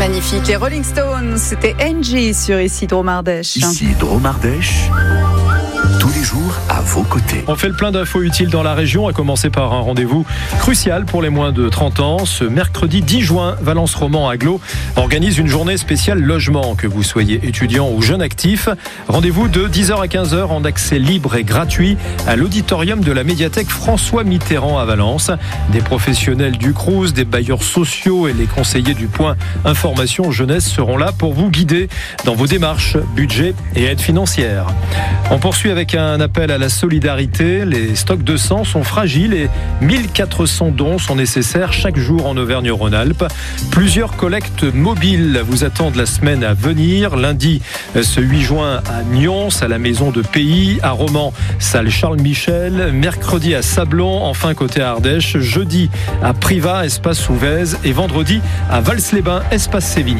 Magnifique. Les Rolling Stones, c'était Angie sur Ici Drôme Ardèche. Ici Drôme Ardèche, tous les jours à vos côtés. On fait le plein d'infos utiles dans la région, à commencer par un rendez-vous crucial pour les moins de 30 ans. Ce mercredi 10 juin, Valence Roman Agglo organise une journée spéciale logement. Que vous soyez étudiant ou jeune actif, rendez-vous de 10h à 15h en accès libre et gratuit à l'auditorium de la médiathèque François Mitterrand à Valence. Des professionnels du Crous, des bailleurs sociaux et les conseillers du point Information Jeunesse seront là pour vous guider dans vos démarches, budget et aide financière. On poursuit avec un appel à la solidarité. Les stocks de sang sont fragiles et 1400 dons sont nécessaires chaque jour en Auvergne-Rhône-Alpes. Plusieurs collectes mobiles vous attendent la semaine à venir. Lundi, ce 8 juin à Nyons, à la Maison de Pays, à Romans, salle Charles Michel. Mercredi à Sablon, enfin côté Ardèche. Jeudi à Privas, espace Souvèze. Et vendredi à Vals-les-Bains, espace Sévigné.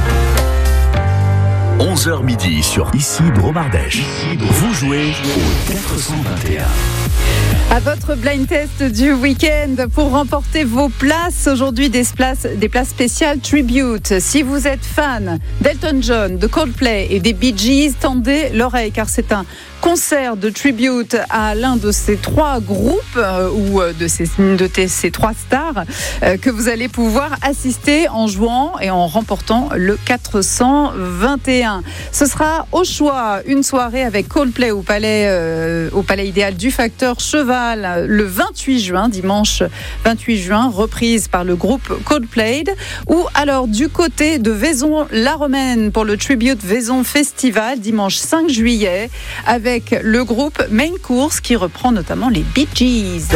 11h midi sur Ici Drôme Ardèche. Vous jouez au 421. À votre blind test du week-end pour remporter vos places. Aujourd'hui, des places spéciales Tribute. Si vous êtes fan d'Elton John, de Coldplay et des Bee Gees, tendez l'oreille car c'est un concert de tribute à l'un de ces trois groupes ou de ces trois stars que vous allez pouvoir assister en jouant et en remportant le 421. Ce sera au choix une soirée avec Coldplay au Palais Idéal du Facteur Cheval le 28 juin, dimanche 28 juin, reprise par le groupe Coldplay, ou alors du côté de Vaison-la-Romaine pour le Tribute Vaison Festival dimanche 5 juillet avec le groupe Main Course qui reprend notamment les Bee Gees.